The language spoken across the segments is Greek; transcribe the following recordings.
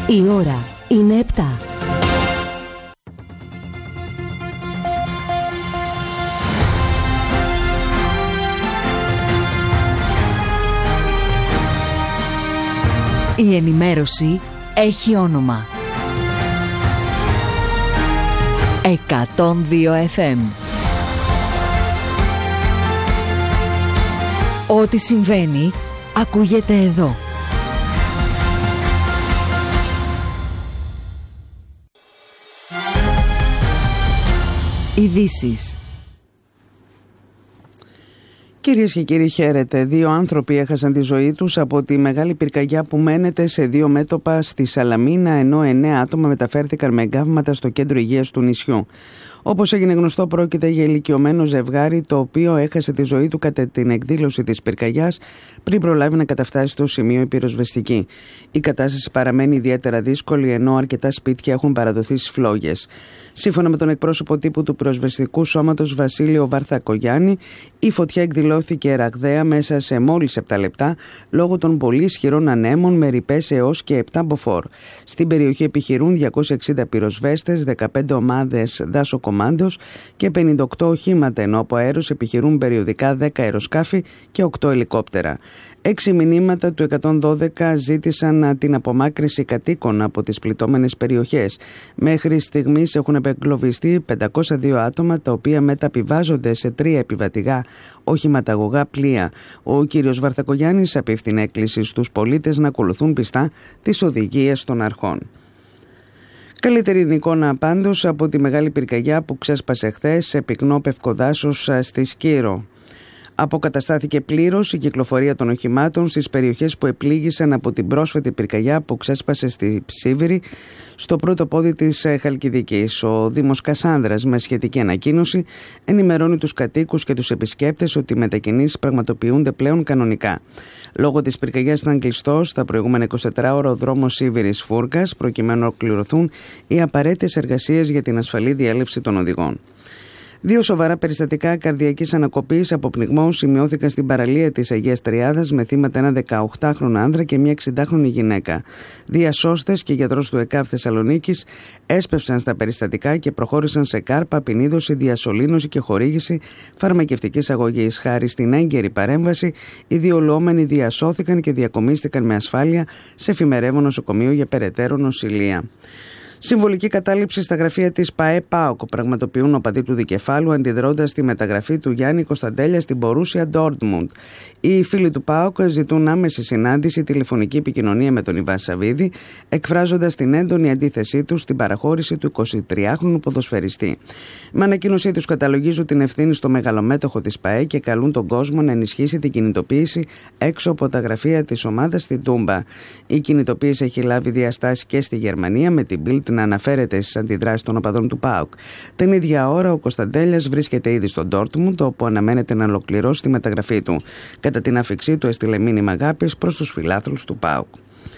Η ώρα είναι 7. Η ενημέρωση έχει όνομα. 102 FM. Ό,τι συμβαίνει, ακούγεται εδώ. Ειδήσεις. Κυρίες και κύριοι, χαίρετε. 2 άνθρωποι έχασαν τη ζωή τους από τη μεγάλη πυρκαγιά που μένεται σε 2 μέτωπα στη Σαλαμίνα, ενώ 9 άτομα μεταφέρθηκαν με εγκάβματα στο κέντρο υγείας του νησιού. Όπως έγινε γνωστό, πρόκειται για ηλικιωμένο ζευγάρι, το οποίο έχασε τη ζωή του κατά την εκδήλωση της πυρκαγιάς πριν προλάβει να καταφτάσει στο σημείο η πυροσβεστική. Η κατάσταση παραμένει ιδιαίτερα δύσκολη, ενώ αρκετά σπίτια έχουν παραδοθεί στις φλόγες. Σύμφωνα με τον εκπρόσωπο τύπου του πυροσβεστικού σώματος Βασίλειο Βαρθακογιάννη, η φωτιά εκδηλώθηκε ραγδαία μέσα σε μόλις 7 λεπτά λόγω των πολύ ισχυρών ανέμων με ρηπές έως και 7 μποφόρ. Στην περιοχή επιχειρούν 260 πυροσβέστες, 15 ομάδες δάσοκομάντος και 58 οχήματα, ενώ από αέρος επιχειρούν περιοδικά 10 αεροσκάφη και 8 ελικόπτερα. 6 μηνύματα του 112 ζήτησαν την απομάκρυνση κατοίκων από τις πληττόμενες περιοχές. Μέχρι στιγμής έχουν επεγκλωβιστεί 502 άτομα, τα οποία μεταπιβάζονται σε 3 επιβατηγά οχηματαγωγά πλοία. Ο κύριος Βαρθακογιάννης απίφθινε έκκληση στους πολίτες να ακολουθούν πιστά τις οδηγίες των αρχών. Καλύτερη εικόνα πάντως από τη μεγάλη πυρκαγιά που ξέσπασε χθες σε πυκνό πευκοδάσος στη Σκύρο. Αποκαταστάθηκε πλήρως η κυκλοφορία των οχημάτων στις περιοχές που επλήγησαν από την πρόσφατη πυρκαγιά που ξέσπασε στη Ψίβηρη, στο πρώτο πόδι της Χαλκιδικής. Ο Δήμος Κασάνδρας, με σχετική ανακοίνωση, ενημερώνει τους κατοίκους και τους επισκέπτες ότι οι μετακινήσεις πραγματοποιούνται πλέον κανονικά. Λόγω της πυρκαγιάς ήταν κλειστός τα προηγούμενα 24 ώρα ο δρόμος Σίβηρης-Φούρκας, προκειμένου να ολοκληρωθούν οι απαραίτητες εργασίες για την ασφαλή διέλευση των οδηγών. 2 σοβαρά περιστατικά καρδιακής ανακοπής από πνιγμό σημειώθηκαν στην παραλία της Αγίας Τριάδας με θύματα ένα 18χρονο άνδρα και μια 60χρονη γυναίκα. Διασώστες και γιατρός του ΕΚΑΒ Θεσσαλονίκης έσπευσαν στα περιστατικά και προχώρησαν σε κάρπα, απεινίδωση, διασωλήνωση και χορήγηση φαρμακευτικής αγωγής. Χάρη στην έγκαιρη παρέμβαση, οι 2 λουόμενοι διασώθηκαν και διακομίστηκαν με ασφάλεια σε εφημερεύον νοσοκομείο για περαιτέρω νοσηλεία. Συμβολική κατάληψη στα γραφεία της ΠΑΕ-ΠΑΟΚ πραγματοποιούν οπαδοί του Δικεφάλου, αντιδρώντας στη μεταγραφή του Γιάννη Κωνσταντέλια στην Μπορούσια Ντόρτμουντ. Οι φίλοι του ΠΑΟΚ ζητούν άμεση συνάντηση, τηλεφωνική επικοινωνία με τον Ιβάν Σαββίδη, εκφράζοντας την έντονη αντίθεσή τους στην παραχώρηση του 23χρονου ποδοσφαιριστή. Με ανακοίνωσή τους καταλογίζουν την ευθύνη στο μεγαλομέτωχο της ΠΑΕ και καλούν τον κόσμο να ενισχύσει την κινητοποίηση έξω από τα γραφεία της ομάδας στην Τούμπα. Η κινητοποίηση έχει λάβει διαστάσεις και στη Γερμανία, με την Bild να αναφέρεται στις αντιδράσεις των οπαδών του ΠΑΟΚ. Την ίδια ώρα ο Κωνσταντέλιας βρίσκεται ήδη στο Ντόρτμουντ, όπου αναμένεται να ολοκληρώσει τη μεταγραφή του. Κατά την άφιξή του έστειλε μήνυμα αγάπης προς τους φιλάθλους του ΠΑΟΚ.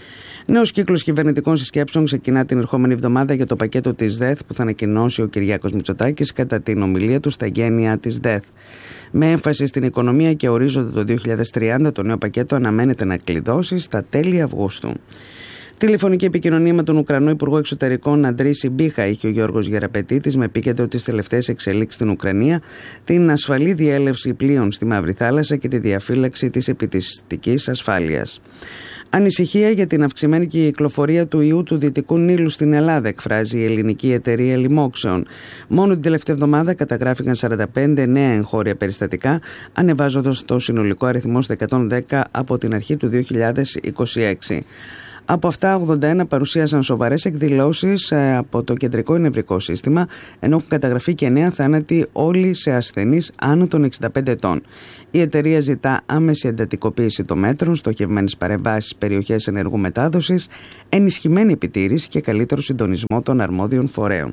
Νέος κύκλος κυβερνητικών συσκέψεων ξεκινά την ερχόμενη εβδομάδα για το πακέτο της ΔΕΘ που θα ανακοινώσει ο Κυριάκος Μητσοτάκης κατά την ομιλία του στα γένεια της ΔΕΘ. Με έμφαση στην οικονομία και ορίζοντα το 2030, το νέο πακέτο αναμένεται να κλειδώσει στα τέλη Αυγούστου. Τηλεφωνική επικοινωνία με τον Ουκρανό Υπουργό Εξωτερικών Αντρή Σιμπίχα είχε ο Γιώργος Γεραπετίτης, με επίκεντρο τις τελευταίες εξελίξεις στην Ουκρανία, την ασφαλή διέλευση πλοίων στη Μαύρη Θάλασσα και τη διαφύλαξη της επιστημιστικής ασφάλειας. Ανησυχία για την αυξημένη κυκλοφορία του ιού του Δυτικού Νείλου στην Ελλάδα εκφράζει η ελληνική εταιρεία λοιμόξεων. Μόνο την τελευταία εβδομάδα καταγράφηκαν 45 νέα εγχώρια περιστατικά, ανεβάζοντας το συνολικό αριθμό στα 110 από την αρχή του 2026. Από αυτά, 81 παρουσίασαν σοβαρές εκδηλώσεις από το κεντρικό νευρικό σύστημα, ενώ έχουν καταγραφεί και 9 θάνατοι, όλοι σε ασθενείς άνω των 65 ετών. Η εταιρεία ζητά άμεση εντατικοποίηση των μέτρων, στοχευμένες παρεμβάσεις στις περιοχές ενεργού μετάδοσης, ενισχυμένη επιτήρηση και καλύτερο συντονισμό των αρμόδιων φορέων.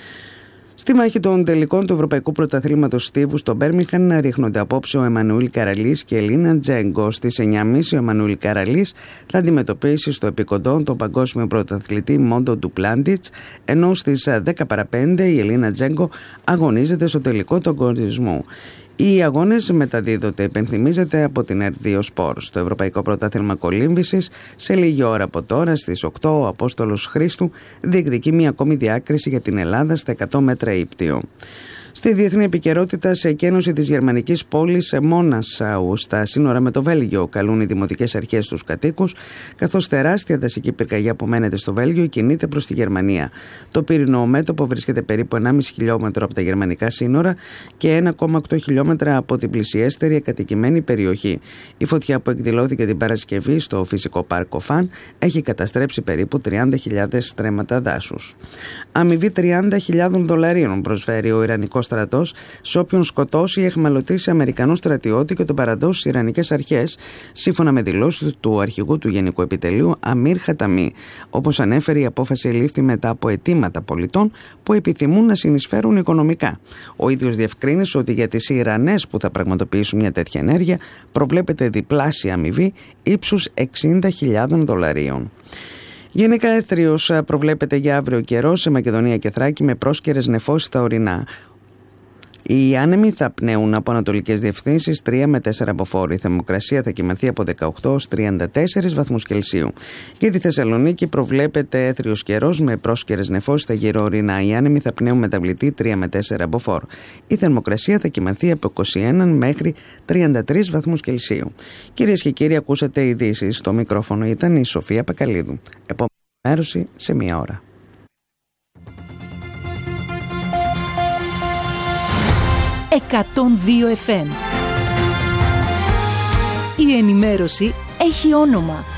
Στη μάχη των τελικών του Ευρωπαϊκού Πρωταθλήματος Στίβου στο Μπέρμιγχαμ ρίχνονται απόψε ο Εμμανουήλ Καραλής και η Ελίνα Τζέγκο. Στις 9.30 ο Εμμανουήλ Καραλής θα αντιμετωπίσει στο επικοντό τον παγκόσμιο πρωταθλητή Μόντο Ντουπλάντιτς, ενώ στις 10 παρα 5 η Ελίνα Τζέγκο αγωνίζεται στο τελικό του αγωνισμού. Οι αγώνες μεταδίδονται, υπενθυμίζεται, από την R2 Sport. Στο Ευρωπαϊκό Πρωτάθλημα Κολύμβησης, σε λίγη ώρα από τώρα, στις 8, ο Απόστολος Χρήστου διεκδικεί μια ακόμη διάκριση για την Ελλάδα στα 100 μέτρα ύπτιο. Στη διεθνή επικαιρότητα, σε εκένωση της γερμανικής πόλης Μόνασαου στα σύνορα με το Βέλγιο, καλούν οι δημοτικές αρχές τους κατοίκους, καθώς τεράστια δασική πυρκαγιά που μένεται στο Βέλγιο κινείται προς τη Γερμανία. Το πυρηνό μέτωπο βρίσκεται περίπου 1,5 χιλιόμετρο από τα γερμανικά σύνορα και 1,8 χιλιόμετρα από την πλησιέστερη κατοικημένη περιοχή. Η φωτιά που εκδηλώθηκε την Παρασκευή στο φυσικό πάρκο Φαν έχει καταστρέψει περίπου 30.000 στρέμματα δάσους. Αμοιβή $30.000 προσφέρει ο Ιρανικός στρατός σε όποιον σκοτώσει ή εχμαλωτήσει Αμερικανό στρατιώτη και τον παραδώσει στις Ιρανικές αρχές, σύμφωνα με δηλώσεις του αρχηγού του Γενικού Επιτελείου Αμίρ Χαταμί. Όπως ανέφερε, η απόφαση ελήφθη μετά από αιτήματα πολιτών που επιθυμούν να συνεισφέρουν οικονομικά. Ο ίδιος διευκρίνησε ότι για τις Ιρανές που θα πραγματοποιήσουν μια τέτοια ενέργεια προβλέπεται διπλάσια αμοιβή ύψους $60.000. Γενικά έθριος προβλέπεται για αύριο καιρό σε Μακεδονία και Θράκη με πρόσκαιρες νεφώσεις στα ορεινά. Οι άνεμοι θα πνέουν από ανατολικές διευθύνσεις 3 με 4 μποφόρ. Η θερμοκρασία θα κυμανθεί από 18 ως 34 βαθμούς Κελσίου. Για τη Θεσσαλονίκη προβλέπεται έθριος καιρός με πρόσκαιρες νεφώσεις στα γύρω ορεινά. Οι άνεμοι θα πνέουν μεταβλητή 3 με 4 μποφόρ. Η θερμοκρασία θα κυμανθεί από 21 μέχρι 33 βαθμούς Κελσίου. Κυρίες και κύριοι, ακούσατε ειδήσεις. Στο μικρόφωνο ήταν η Σοφία Πακαλίδου. Επόμενη ενημέρωση σε μία ώρα. 102 FM. Η ενημέρωση έχει όνομα.